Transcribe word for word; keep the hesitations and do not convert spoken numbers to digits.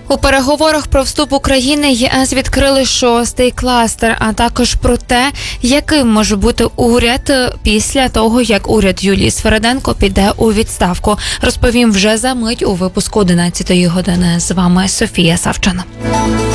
У переговорах про вступ України ЄС відкрили шостий кластер, а також про те, яким може бути уряд після того, як уряд Юлії Свериденко піде у відставку. Розповім вже за мить у випуску одинадцятої години. З вами Софія Савчан.